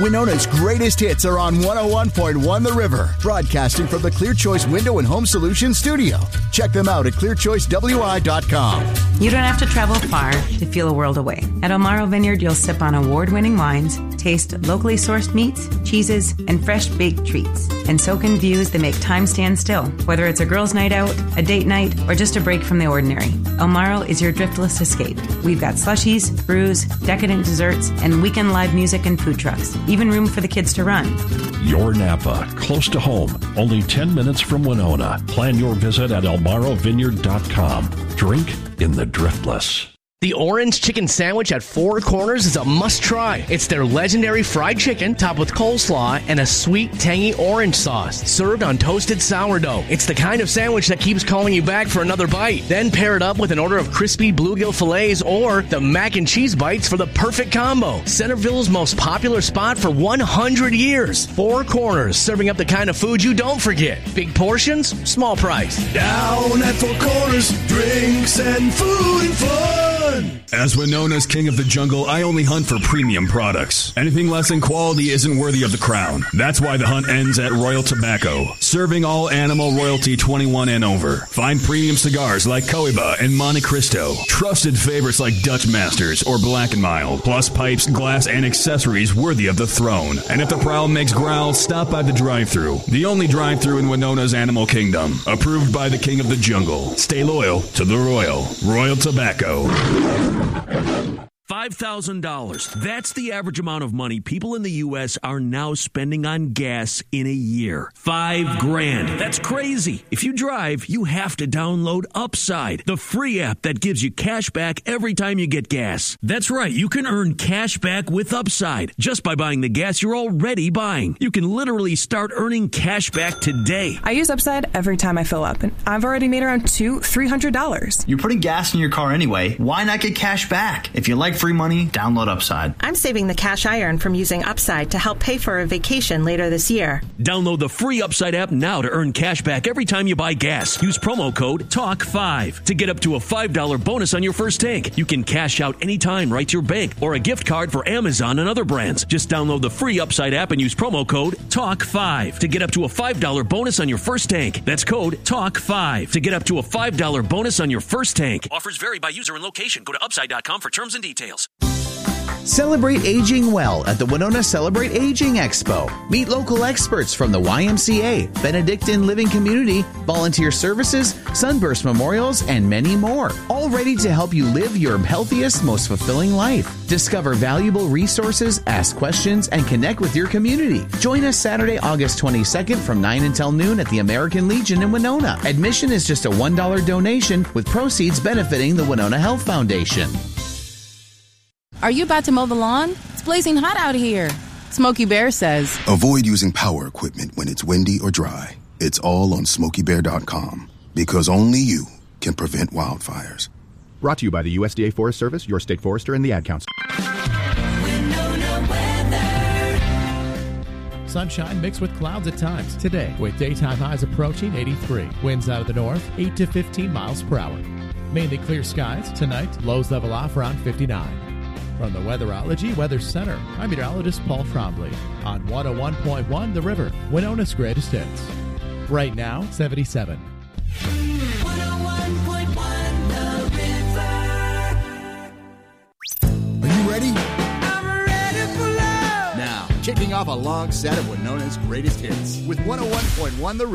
Winona's greatest hits are on 101.1 The River, broadcasting from the Clear Choice Window and Home Solutions studio. Check them out at clearchoicewi.com. You don't have to travel far to feel a world away. At Elmaro Vineyard, you'll sip on award-winning wines, taste locally sourced meats, cheeses, and fresh baked treats, and soak in views that make time stand still. Whether it's a girls' night out, a date night, or just a break from the ordinary, Elmaro is your driftless escape. We've got slushies, brews, decadent desserts, and weekend live music and food trucks. Even room for the kids to run. Your Napa, close to home, only 10 minutes from Winona. Plan your visit at elmarovineyard.com. Drink in the driftless. The Orange Chicken Sandwich at Four Corners is a must-try. It's their legendary fried chicken topped with coleslaw and a sweet, tangy orange sauce, served on toasted sourdough. It's the kind of sandwich that keeps calling you back for another bite. Then pair it up with an order of crispy bluegill fillets or the mac and cheese bites for the perfect combo. Centerville's most popular spot for 100 years. Four Corners, serving up the kind of food you don't forget. Big portions, small price. Down at Four Corners, drinks and food and fun. As Winona's king of the jungle, I only hunt for premium products. Anything less than quality isn't worthy of the crown. That's why the hunt ends at Royal Tobacco, serving all animal royalty 21 and over. Find premium cigars like Cohiba and Monte Cristo, trusted favorites like Dutch Masters or Black & Mild, plus pipes, glass, and accessories worthy of the throne. And if the prowl makes growl, stop by the drive-thru, the only drive-thru in Winona's animal kingdom, approved by the king of the jungle. Stay loyal to the Royal. Royal Tobacco. $5,000. That's the average amount of money people in the U.S. are now spending on gas in a year. $5,000. That's crazy. If you drive, you have to download Upside, the free app that gives you cash back every time you get gas. That's right. You can earn cash back with Upside just by buying the gas you're already buying. You can literally start earning cash back today. I use Upside every time I fill up, and I've already made around $200-$300. You're putting gas in your car anyway. Why not get cash back? If you like free money, download Upside. I'm saving the cash I earn from using Upside to help pay for a vacation later this year. Download the free Upside app now to earn cash back every time you buy gas. Use promo code TALK5 to get up to a $5 bonus on your first tank. You can cash out anytime right to your bank or a gift card for Amazon and other brands. Just download the free Upside app and use promo code TALK5 to get up to a $5 bonus on your first tank. That's code TALK5 to get up to a $5 bonus on your first tank. Offers vary by user and location. Go to upside.com for terms and details. Celebrate aging well at the Winona Celebrate Aging Expo. Meet local experts from the YMCA, Benedictine Living Community, Volunteer Services, Sunburst Memorials, and many more. All ready to help you live your healthiest, most fulfilling life. Discover valuable resources, ask questions, and connect with your community. Join us Saturday, August 22nd from 9 until noon at the American Legion in Winona. Admission is just a $1 donation with proceeds benefiting the Winona Health Foundation. Are you about to mow the lawn? It's blazing hot out here. Smokey Bear says, avoid using power equipment when it's windy or dry. It's all on SmokeyBear.com because only you can prevent wildfires. Brought to you by the USDA Forest Service, your state forester, and the Ad Council. Sunshine mixed with clouds at times today, with daytime highs approaching 83. Winds out of the north, 8 to 15 miles per hour. Mainly clear skies. Tonight, lows level off around 59. From the Weatherology Weather Center, I'm meteorologist Paul Trombley on 101.1 The River, Winona's greatest hits. Right now, 77. 101.1 The River. Are you ready? I'm ready for love. Now, kicking off a long set of Winona's greatest hits with 101.1 The River.